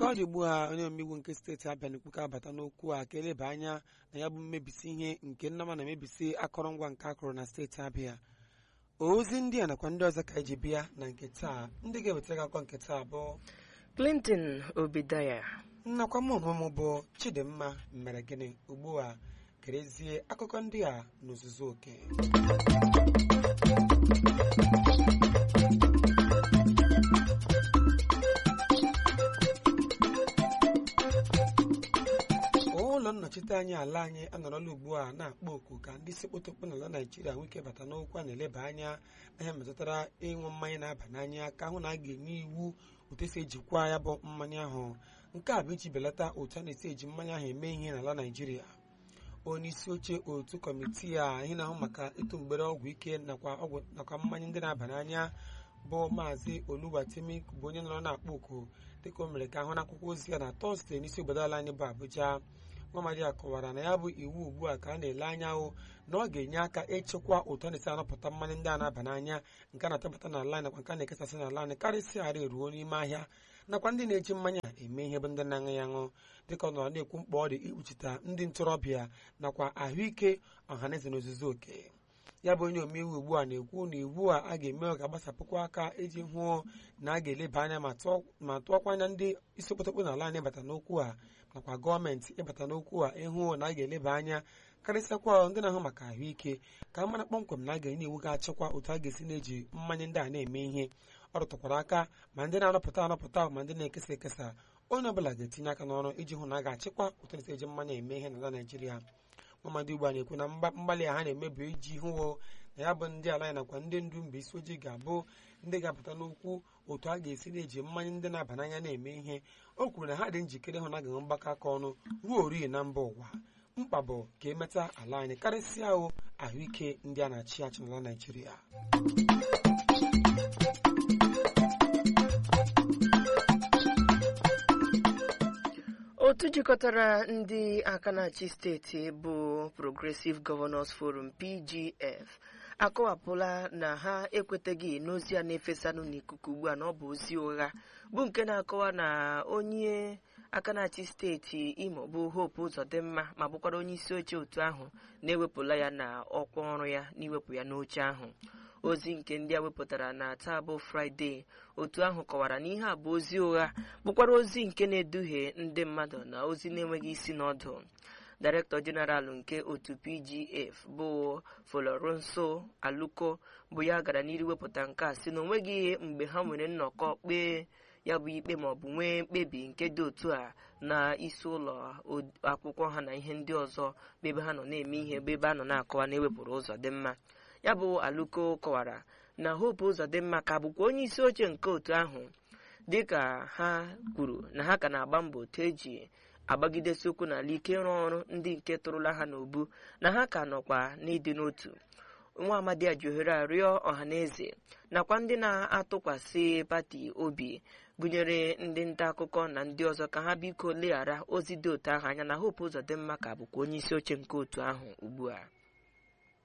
ka ọ dị ugbu a onye omeiwu nke steeti Abịa na-ekwu ka abata n'okwu a ka eleba anya na ya bụ mmebisi ihe nke nnama na-emebisi akọrọngwa nke akụrụ na steeti Abịa. Ozi ndị a nakwa ndị ọzọ ka eji bịa na nke taa, ndị ga-ewetara akọ nke taa bụ Clinton Obidaya nnakwa m onwe m bụ Chidimma mere gịnị. Ugbu a kerezie akụkọ ndị a n'ozuzu oke. Ụlọ nnọchiteanya ala anyị anọrọla ugbu a na-akpọ oku ka ndị isi kpotokpo n'ala Naịjirịa nwee ike bata n'okwu a na-eleba anya ihe metụtara ịṅụ mmanya na-aba n'anya ka hụ na a ga-enye iwu otu esi ejikwa ya bụ mmanya ahụ. Nke a bụ iji belata otu a na-esi eji mmanya ahụ eme ihe n'ala Naịjirịa. Onye isi oche otu kọmitii a ihe na-ahụ maka ịtụ mgbere ọgwụ ike nakwa mmanya ndị na-aba n'anya bụ Maazị Oluwatimi bụ onye nọrọ na-akpọ oku dịka o mere ka ahụ n'akwụkwọ ozi ya na Tọzdee n'isi obodo ala anyị bụ Abuja. Nwamadi a kọwara na ya bụ iwu ugbu a ka a na-ele anya hụ na ọ ga-enye aka ịchịkwa ụtọ na-esi anapụta mmanya ndị a na-aba n'anya nke a na-atapụta n'ala anyị nakwa nke a na-ekesasị n'ala anyị karịsịara eruo n'ime ahịa nakwa ndị na-eji mmanya eme ihe bụ ndị na-aṅụ ya aṅụ, dịka ọ nọrọ na-ekwu mkpa ọ dị ikpuchite ndị ntorobịa nakwa ahụike ọhaneze na ozuzu oke. Ya bụ onye omeiwu ugbu a na-ekwu na iwu a ga-eme ọ ga-agbasapụkwa aka iji hụ na a ga-eleba anya ma tụọkwa anya ndị isi okpotokpo n'ala anyị ịbata n'okwu a nakwa gọọmenti ịbata n'okwu a ịhụ na a ga-eleba anya karịsịakwa ndị na-ahụ maka ahụike ka a mara kpọmkwem na a ga-enye iwu ga-achịkwa otu a ga-esi na-eji mmanya ndị a na-eme ihe. Ọ rụtụkwara aka ma ndị na-anọpụta ma ndị na-ekesa ekesa, onye ọbụla ga-etinye aka n'ọrụ iji hụ na a ga-achịkwa otu esi eji mmanya eme ihe n'ala Naịjirịa. Nwamadi ugbu a na-ekwu na mgbalị ha na-emebi iji hụ na ya bụ ndị ala nakwa ndị ndu mba isi ojii ga-abụ ndị ga-apụta n'okwu otu a ga-esi na-eji mmanya ndị na-aba n'anya na-eme ihe. O kwuru na ha dị njikere hụ na a ga-enwe mgbakọ aka ọnụ ruo oriri na mba ụwa. Mkpa bụ ka emeta ala anyị karịsịa ahụike ndị a na-achị achị n'ala Naịjirịa. otu jikọtara ndị aka na-achị steeti bụ Progressive Governors Forum PGF akọwapụla na ha ekweteghị n'ozi a na-efesanụ n'ikuku ugbu a na ọ bụ ozi ụgha bụ nke na-akọwa na onye aka na-achị steeti Imo bụ Hope Uzodimma ma bụkwara onye isi oche otu ahụ na-ewepụla ya na ọkwa ọrụ ya n'iwepụ ya n'oche ahụ. Ozi nke ndị a wepụtara na taa bụ Fraịde, otu ahụ kọwara na ihe a bụ ozi ụgha bụkwara ozi nke na-eduhie ndị mmadụ na ozi na-enweghị isi n'ọdụ. Director General nke otu PGF bụ Foloronso Aluko bụ ya gara n'iru wepụta nke a sị na onweghị mgbe ha nwere nnọkọ kpee ya bụ ikpe maọbụ nwee mkpebi nke dị otu a na isi ụlọ akwụkwọ ha na ihe ndị ọzọ bụ ebe ha nọ na-eme ihe bụ ebe a nọ na-akọwa na ewepụrụ Uzodimma. Ya bụ Aluko kọwara na Hope Uzodimma ka bụkwa onye isi oche nke otu ahụ, dịka ha kwuru na ha ka na-agba mbọ otu eji agbagidesi okwu n'ala ike ịrụ ọrụ ndị nke tụrụla ha n'obu na ha ka nọkwa n'ịdị n'otu. Nwa amadi a ji ohere arịọ ọhaneze nakwa ndị na-atụkwasị pati obi gụnyere ndị nta akụkọ na ndị ọzọ ka ha biko leghara ozi dị otu ahụ anya na Hope Uzodimma ka bụkwa onye isi oche nke otu ahụ ugbu a.